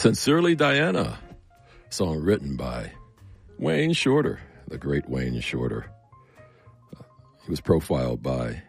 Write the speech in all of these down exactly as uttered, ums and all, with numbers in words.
Sincerely Diana, song written by Wayne Shorter, the great Wayne Shorter. Uh, he was profiled by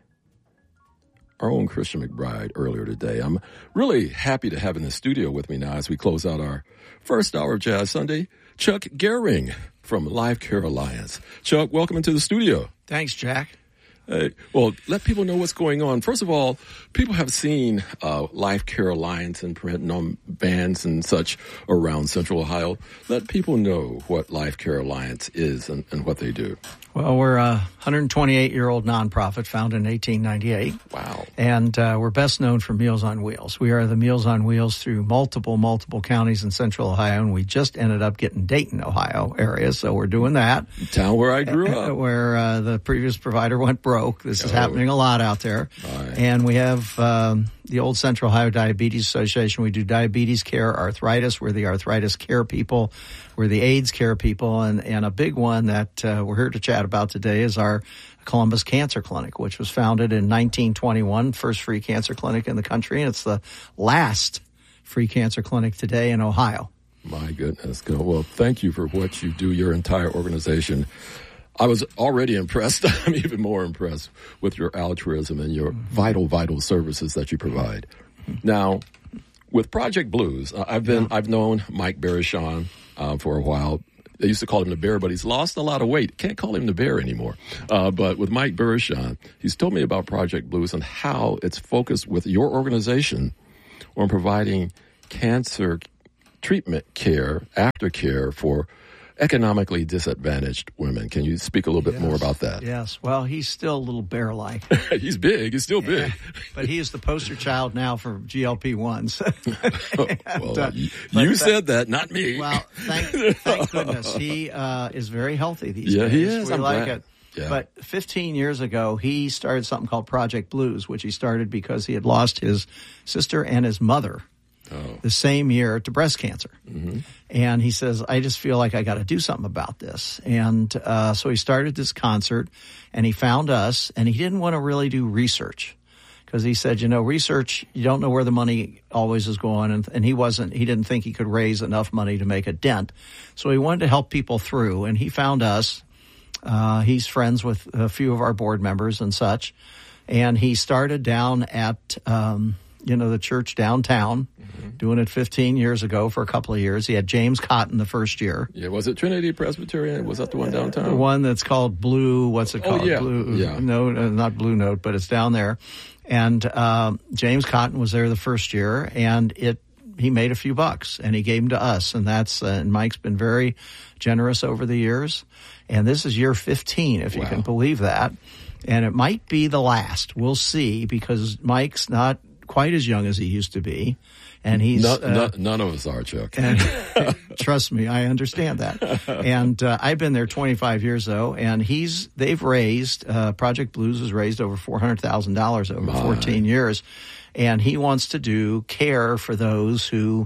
our own Christian McBride earlier today. I'm really happy to have in the studio with me now as we close out our first hour of Jazz Sunday, Chuck Gehring from Life Care Alliance. Chuck, welcome into the studio. Thanks, Jack. Hey, well, let people know what's going on. First of all, people have seen uh, Life Care Alliance and printing on vans and such around Central Ohio. Let people know what Life Care Alliance is and, and what they do. Well, we're a one hundred twenty-eight-year-old nonprofit founded in eighteen ninety-eight. Wow. And uh, we're best known for Meals on Wheels. We are the Meals on Wheels through multiple, multiple counties in Central Ohio, and we just ended up getting Dayton, Ohio area, so we're doing that. Town where I grew up. Where uh, the previous provider went broke. This is oh. happening a lot out there. Right. And we have um, the old Central Ohio Diabetes Association. We do diabetes care, arthritis. We're the arthritis care people. We're the AIDS care people. And, and a big one that uh, we're here to chat about today is our Columbus Cancer Clinic, which was founded in nineteen twenty-one, first free cancer clinic in the country. And it's the last free cancer clinic today in Ohio. My goodness. Well, thank you for what you do, your entire organization. I was already impressed. I'm even more impressed with your altruism and your vital, vital services that you provide. Now, with Project Blues, uh, I've been, I've known Mike Baruchon uh, for a while. They used to call him the Bear, but he's lost a lot of weight. Can't call him the Bear anymore. Uh, but with Mike Baruchon, he's told me about Project Blues and how it's focused with your organization on providing cancer treatment care, aftercare for economically disadvantaged women. Can you speak a little bit yes, more about that? Yes. Well, he's still a little bear-like. He's big. He's still big. Yeah, but he is the poster child now for G L P ones. well, uh, you, you said that, not me. Well, thank, thank goodness. He uh, is very healthy these yeah, days. he is. We I'm like glad. it. Yeah. But fifteen years ago, he started something called Project Blues, which he started because he had lost his sister and his mother Oh. the same year to breast cancer. Mm-hmm. And he says, I just feel like I got to do something about this. And uh, so he started this concert, and he found us, and he didn't want to really do research because he said, you know, research, you don't know where the money always is going. And, and he wasn't, he didn't think he could raise enough money to make a dent. So he wanted to help people through, and he found us. Uh, he's friends with a few of our board members and such. And he started down at, um, you know, the church downtown, mm-hmm. doing it fifteen years ago for a couple of years. He had James Cotton the first year. Yeah, was it Trinity Presbyterian? Was that the one downtown? The one that's called Blue, what's it called? Oh, yeah. Blue, yeah. No, not Blue Note, but it's down there. And um, James Cotton was there the first year, and it he made a few bucks, and he gave them to us. And that's uh, and Mike's been very generous over the years. And this is year fifteen, if wow. you can believe that. And it might be the last. We'll see, because Mike's not quite as young as he used to be, and he's no, uh, no, none of us are, Chuck. And, trust me, I understand that. And uh, I've been there twenty-five years though, and he's they've raised uh, Project Blues has raised over four hundred thousand dollars over My. fourteen years, and he wants to do care for those who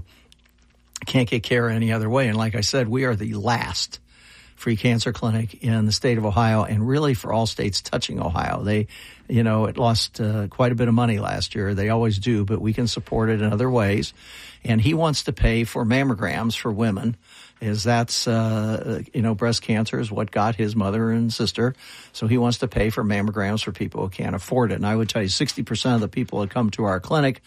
can't get care any other way. And like I said, we are the last free cancer clinic in the state of Ohio, and really for all states touching Ohio. They, you know, it lost uh, quite a bit of money last year. They always do, but we can support it in other ways. And he wants to pay for mammograms for women, is that's, uh, you know, breast cancer is what got his mother and sister. So he wants to pay for mammograms for people who can't afford it. And I would tell you sixty percent of the people that come to our clinic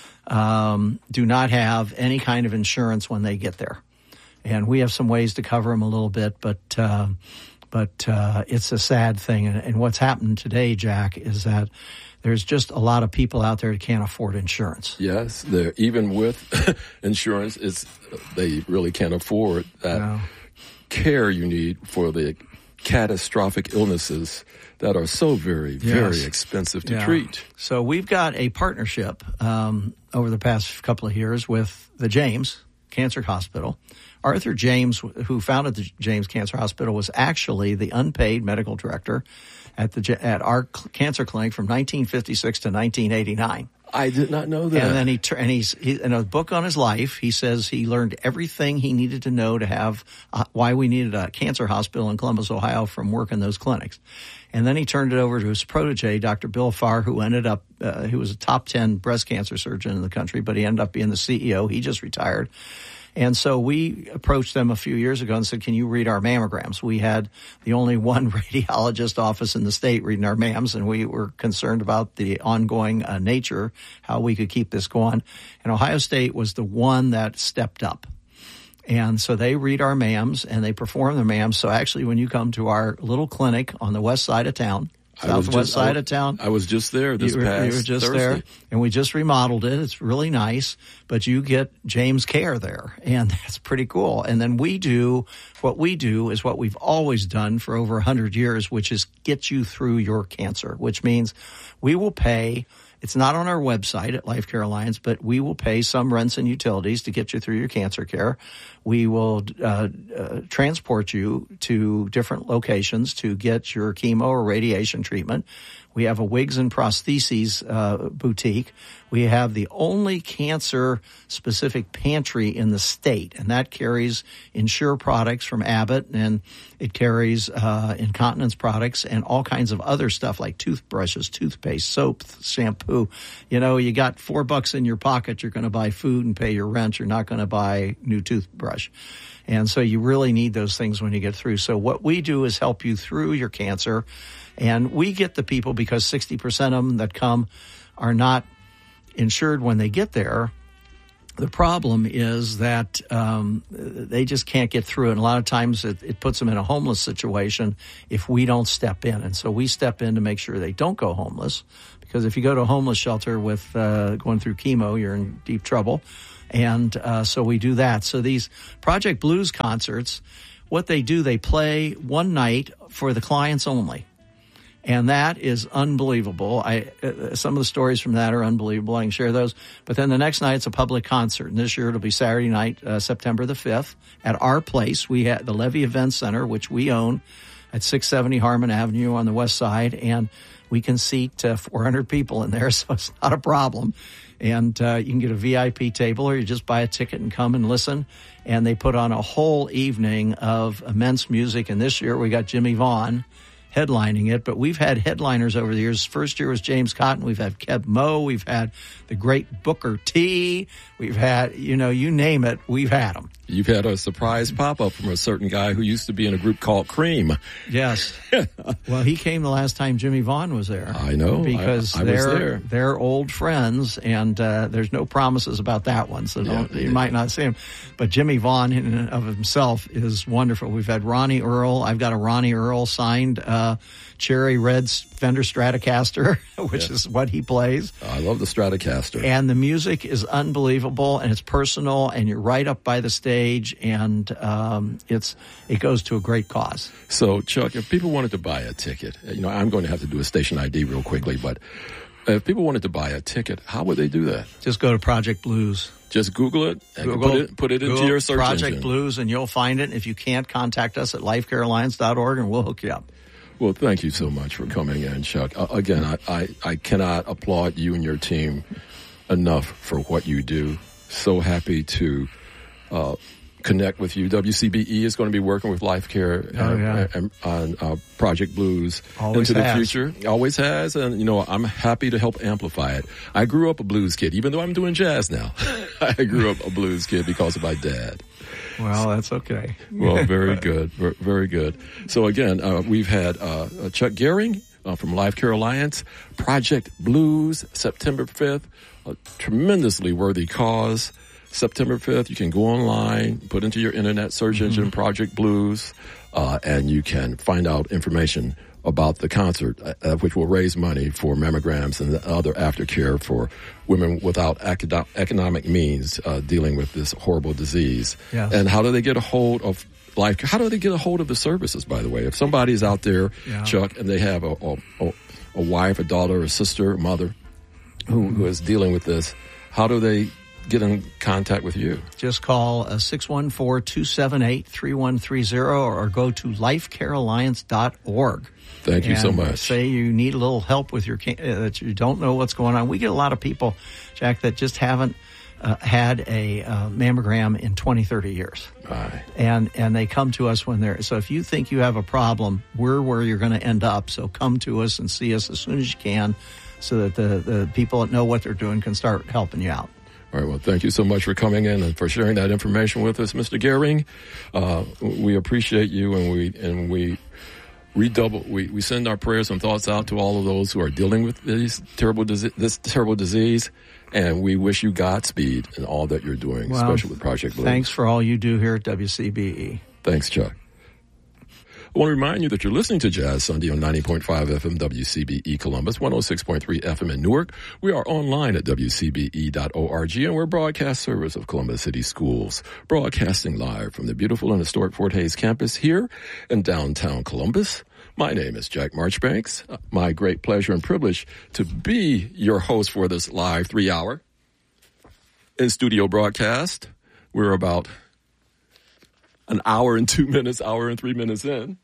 um, do not have any kind of insurance when they get there. And we have some ways to cover them a little bit, but uh, but uh, it's a sad thing. And, and what's happened today, Jack, is that there's just a lot of people out there that can't afford insurance. Yes, they're, even with insurance, it's they really can't afford that no. care you need for the catastrophic illnesses that are so very, yes. very expensive to yeah. treat. So we've got a partnership um, over the past couple of years with the James Cancer Hospital. Arthur James, who founded the James Cancer Hospital, was actually the unpaid medical director at the at our cancer clinic from nineteen fifty-six to nineteen eighty-nine. I did not know that. And then he and he's he, in a book on his life, he says he learned everything he needed to know to have uh, why we needed a cancer hospital in Columbus, Ohio, from working those clinics. And then he turned it over to his protege, Doctor Bill Farr, who ended up uh, he was a top ten breast cancer surgeon in the country, but he ended up being the C E O. He just retired. And so we approached them a few years ago and said, can you read our mammograms? We had the only one radiologist office in the state reading our mams, and we were concerned about the ongoing uh, nature, how we could keep this going. And Ohio State was the one that stepped up. And so they read our mams and they perform the mams. So actually when you come to our little clinic on the west side of town, southwest just, side I, of town. I was just there this you were, past You were just Thursday. there, and we just remodeled it. It's really nice, but you get James Care there, and that's pretty cool. And then we do, what we do is what we've always done for over one hundred years, which is get you through your cancer, which means we will pay. It's not on our website at Life Care Alliance, but we will pay some rents and utilities to get you through your cancer care. We will uh, uh, transport you to different locations to get your chemo or radiation treatment. We have a wigs and prostheses uh, boutique. We have the only cancer-specific pantry in the state, and that carries Ensure products from Abbott, and it carries uh, incontinence products and all kinds of other stuff like toothbrushes, toothpaste, soap, shampoo. You know, you got four bucks in your pocket, you're going to buy food and pay your rent. You're not going to buy new toothbrush. And so you really need those things when you get through. So what we do is help you through your cancer. And we get the people because sixty percent of them that come are not insured when they get there. The problem is that um, they just can't get through it. And a lot of times it, it puts them in a homeless situation if we don't step in. And so we step in to make sure they don't go homeless. Because if you go to a homeless shelter with uh, going through chemo, you're in deep trouble. And uh, so we do that. So these Project Blues concerts, what they do, they play one night for the clients only. And that is unbelievable. I, uh, some of the stories from that are unbelievable. I can share those. But then the next night, it's a public concert. And this year, it'll be Saturday night, uh, September the fifth, at our place. We have the Levy Event Center, which we own at six seventy Harmon Avenue on the west side. And we can seat uh, four hundred people in there, so it's not a problem. And uh, you can get a V I P table, or you just buy a ticket and come and listen. And they put on a whole evening of immense music. And this year, we got Jimmy Vaughn headlining it, but we've had headliners over the years. First year was James Cotton. We've had Keb Mo. We've had the great Booker T. We've had, you know, you name it, we've had them. You've had a surprise pop-up from a certain guy who used to be in a group called Cream. Yes. Well, he came the last time Jimmy Vaughn was there. I know. Because I, I they're, was there. they're old friends, and uh, there's no promises about that one, so don't, yeah, you yeah. might not see him. But Jimmy Vaughn in and of himself is wonderful. We've had Ronnie Earl. I've got a Ronnie Earl signed uh, Cherry Red Fender Stratocaster, which yeah. is what he plays. I love the Stratocaster. And the music is unbelievable, and it's personal, and you're right up by the stage, and um, it's it goes to a great cause. So, Chuck, if people wanted to buy a ticket, you know, I'm going to have to do a station I D real quickly, but if people wanted to buy a ticket, how would they do that? Just go to Project Blues. Just Google it and Google, put it, put it into Google your search Project engine. Blues, and you'll find it. If you can't, contact us at life care alliance dot org, and we'll hook you up. Well, thank you so much for coming in, Chuck. Uh, again, I, I, I cannot applaud you and your team enough for what you do. So happy to uh, connect with you. W C B E is going to be working with Life Care oh, yeah. uh, on uh, Project Blues Always into has. the future. Always has. And, you know, I'm happy to help amplify it. I grew up a blues kid, even though I'm doing jazz now. I grew up a blues kid because of my dad. Well, that's okay. Well, very good. Very good. So, again, uh, we've had uh, Chuck Gehring uh, from Life Care Alliance, Project Blues, September fifth, a tremendously worthy cause. September fifth, you can go online, put into your internet search mm-hmm. engine Project Blues, uh, and you can find out information about the concert, uh, which will raise money for mammograms and other aftercare for women without acad- economic means uh, dealing with this horrible disease. Yes. And how do they get a hold of Life Care? How do they get a hold of the services, by the way? If somebody's out there, yeah. Chuck, and they have a, a, a wife, a daughter, a sister, a mother who, who is dealing with this, how do they get in contact with you? Just call uh, six one four, two seven eight, three one three zero or go to life care alliance dot org. Thank you and so much. Say you need a little help with your can- uh, that you don't know what's going on. We get a lot of people, Jack, that just haven't uh, had a uh, mammogram in twenty, thirty years. Right. And and they come to us when they're so if you think you have a problem, we're where you're going to end up. So come to us and see us as soon as you can, so that the, the people that know what they're doing can start helping you out. All right. Well, thank you so much for coming in and for sharing that information with us, Mister Gehring. Uh, we appreciate you, and we and we redouble. We, we send our prayers and thoughts out to all of those who are dealing with these terrible this terrible disease, and we wish you Godspeed in all that you're doing, well, especially with Project Blue. Thanks for all you do here at W C B E. Thanks, Chuck. I want to remind you that you're listening to Jazz Sunday on ninety point five F M W C B E Columbus, one oh six point three F M in Newark. We are online at W C B E dot org, and we're a broadcast service of Columbus City Schools, broadcasting live from the beautiful and historic Fort Hays campus here in downtown Columbus. My name is Jack Marchbanks. My great pleasure and privilege to be your host for this live three-hour in-studio broadcast. We're about an hour and two minutes, hour and three minutes in.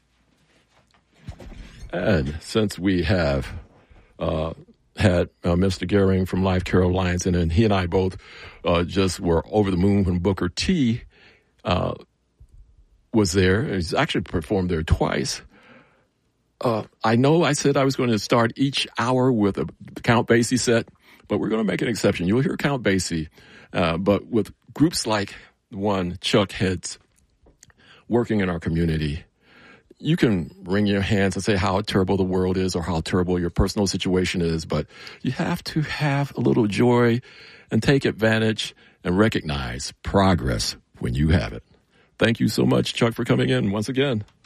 And since we have uh, had uh, Mister Gehring from Life Care Alliance, and, and he and I both uh, just were over the moon when Booker T uh, was there. He's actually performed there twice. Uh, I know I said I was going to start each hour with a Count Basie set, but we're going to make an exception. You'll hear Count Basie, uh, but with groups like the one Chuck heads working in our community, you can wring your hands and say how terrible the world is or how terrible your personal situation is, but you have to have a little joy and take advantage and recognize progress when you have it. Thank you so much, Chuck, for coming in once again.